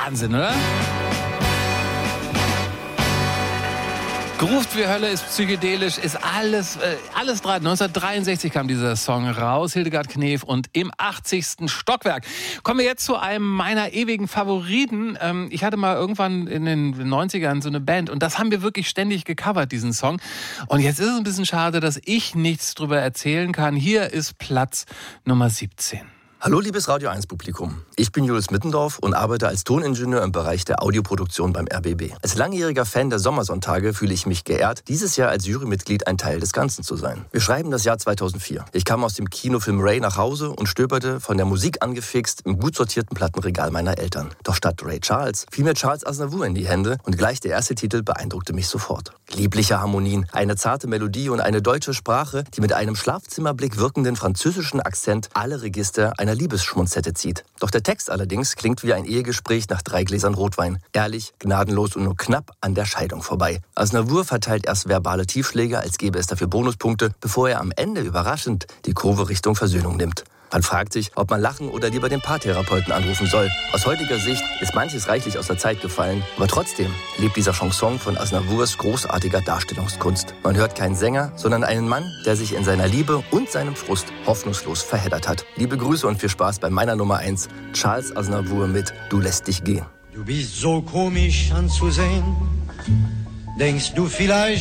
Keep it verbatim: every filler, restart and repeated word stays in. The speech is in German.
Wahnsinn, oder? Groovt wie Hölle, ist psychedelisch, ist alles, äh, alles dran. neunzehnhundertdreiundsechzig kam dieser Song raus, Hildegard Knef, und im achtzigsten Stockwerk. Kommen wir jetzt zu einem meiner ewigen Favoriten. Ähm, ich hatte mal irgendwann in den neunzigern so eine Band und das haben wir wirklich ständig gecovert, diesen Song. Und jetzt ist es ein bisschen schade, dass ich nichts drüber erzählen kann. Hier ist Platz Nummer siebzehn. Hallo liebes Radio eins Publikum. Ich bin Julius Mittendorf und arbeite als Toningenieur im Bereich der Audioproduktion beim R B B. Als langjähriger Fan der Sommersonntage fühle ich mich geehrt, dieses Jahr als Jurymitglied ein Teil des Ganzen zu sein. Wir schreiben das Jahr zweitausendvier. Ich kam aus dem Kinofilm Ray nach Hause und stöberte, von der Musik angefixt, im gut sortierten Plattenregal meiner Eltern. Doch statt Ray Charles fiel mir Charles Aznavour in die Hände und gleich der erste Titel beeindruckte mich sofort. Liebliche Harmonien, eine zarte Melodie und eine deutsche Sprache, die mit einem Schlafzimmerblick wirkenden französischen Akzent alle Register einer Liebesschmonzette zieht. Doch der Text allerdings klingt wie ein Ehegespräch nach drei Gläsern Rotwein. Ehrlich, gnadenlos und nur knapp an der Scheidung vorbei. Aznavour verteilt erst verbale Tiefschläge, als gäbe es dafür Bonuspunkte, bevor er am Ende überraschend die Kurve Richtung Versöhnung nimmt. Man fragt sich, ob man lachen oder lieber den Paartherapeuten anrufen soll. Aus heutiger Sicht ist manches reichlich aus der Zeit gefallen, aber trotzdem lebt dieser Chanson von Aznavours großartiger Darstellungskunst. Man hört keinen Sänger, sondern einen Mann, der sich in seiner Liebe und seinem Frust hoffnungslos verheddert hat. Liebe Grüße und viel Spaß bei meiner Nummer eins, Charles Aznavour mit Du lässt dich gehen. Du bist so komisch anzusehen, denkst du vielleicht